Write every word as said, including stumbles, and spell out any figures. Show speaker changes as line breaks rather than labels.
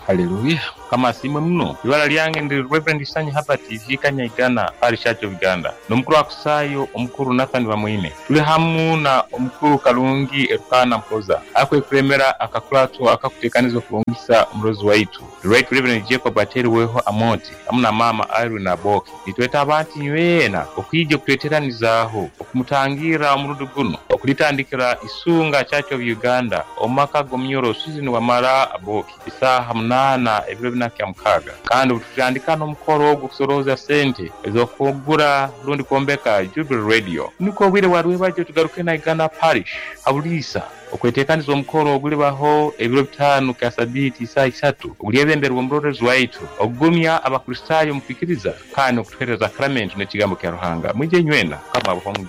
Haleluya. Kama simwe mno ibara lyange ndi Reverend Sanyi hapa T V Kanyagana Parish Church of Uganda nomukuru akusayo omukuru Nathan Bamwine tuli hamu na omukuru Kalungi Erukana Mpoza akwe kuremera akakulatu akakutekanizo kulungisa murozi waitu Right Reverend Jacob Ateri weho Amoti amuna mama Irene na Boki nitweta abantu nywena okwije kuteteranizaho okumutangira omurudu guno okulitandikira isunga Church of Uganda omaka gomnyoro season wa mara Aboki isaha munana ebiro binakya mukaga kandi tutandika no mukoro ogusoroza sente ezokugura lundi kombeka Jubilee Radio niko bwire warwe baje tugaruke na Uganda Parish abulisa okwetekaniza omukoro oguli baho ebiro bitano kasabiti saa isatu ogulyebemberwa omurozi waitu ogumya abakristayo mukikiriza kandi okutwereza sacrament ne kigambo kya Ruhanga mwije nywena kama abaho